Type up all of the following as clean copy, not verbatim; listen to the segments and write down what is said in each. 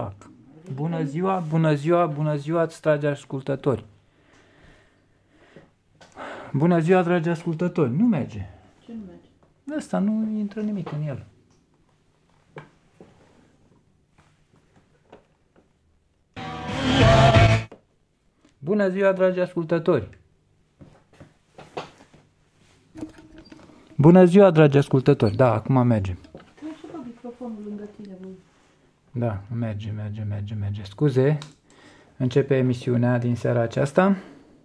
fac? Bună ziua, bună ziua, bună ziua, dragi ascultători. Bună ziua, dragi ascultători. Nu merge. Ce nu merge? Ăsta nu intră nimic în el. Bună ziua, dragi ascultători. Bună ziua, dragi ascultători. Da, acum merge. Trebuie să bag microfonul lângă tine, bă. Da, merge. Scuze, începe emisiunea din seara aceasta.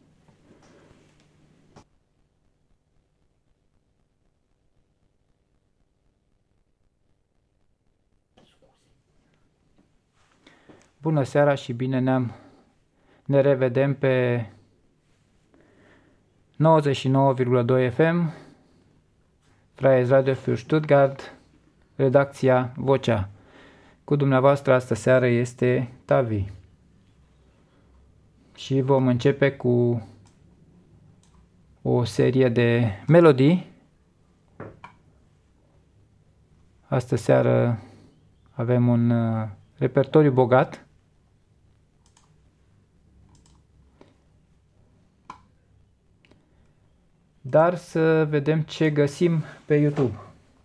Bună seara și bine ne revedem pe 99,2 FM, Freies Radio für Stuttgart, redacția Vocea. Cu dumneavoastră astă seară este Tavi. Și vom începe cu o serie de melodii. Astă seară avem un repertoriu bogat. Dar să vedem ce găsim pe YouTube.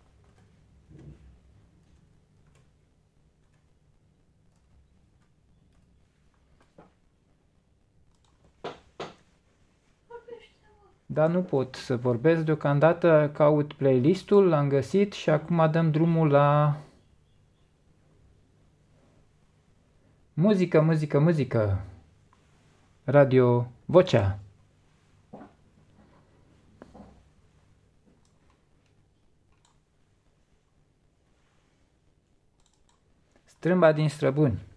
Dar nu pot să vorbesc deocamdată, caut playlistul, l-am găsit și acum dăm drumul la muzică. Radio Vocea. Strâmba din străbuni.